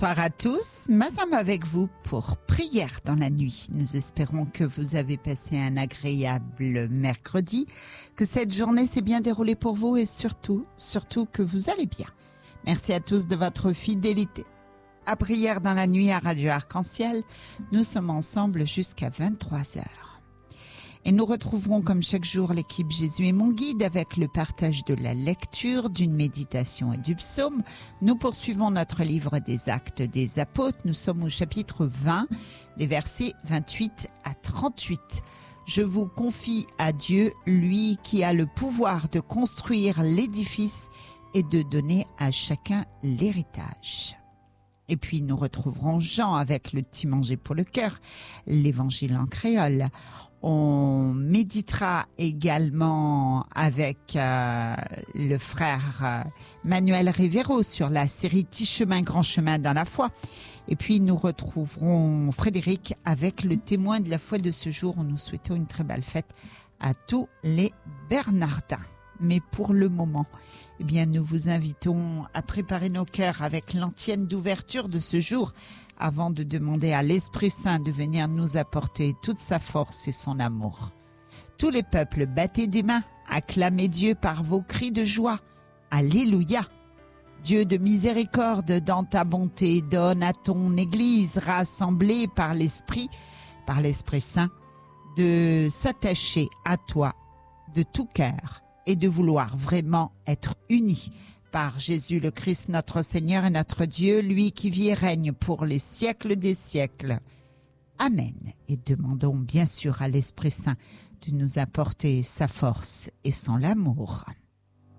Bonsoir à tous, Mazam avec vous pour Prière dans la nuit. Nous espérons que vous avez passé un agréable mercredi, que cette journée s'est bien déroulée pour vous et surtout que vous allez bien. Merci à tous de votre fidélité. À Prière dans la nuit à Radio Arc-en-Ciel, nous sommes ensemble jusqu'à 23h. Et nous retrouverons comme chaque jour l'équipe Jésus est mon guide avec le partage de la lecture, d'une méditation et du psaume. Nous poursuivons notre livre des Actes des Apôtres. Nous sommes au chapitre 20, les versets 28 à 38. Je vous confie à Dieu, lui qui a le pouvoir de construire l'édifice et de donner à chacun l'héritage. Et puis nous retrouverons Jean avec le petit manger pour le cœur, l'évangile en créole. On méditera également avec le frère Manuel Rivero sur la série Petit chemin, grand chemin dans la foi. Et puis nous retrouverons Frédéric avec le témoin de la foi de ce jour. Nous souhaitons une très belle fête à tous les Bernardins. Mais pour le moment, eh bien, nous vous invitons à préparer nos cœurs avec l'antienne d'ouverture de ce jour avant de demander à l'Esprit Saint de venir nous apporter toute sa force et son amour. Tous les peuples, battez des mains, acclamez Dieu par vos cris de joie. Alléluia! Dieu de miséricorde, dans ta bonté, donne à ton Église rassemblée par l'Esprit Saint, de s'attacher à toi de tout cœur et de vouloir vraiment être unis par Jésus le Christ, notre Seigneur et notre Dieu, lui qui vit et règne pour les siècles des siècles. Amen. Et demandons bien sûr à l'Esprit Saint de nous apporter sa force et son amour.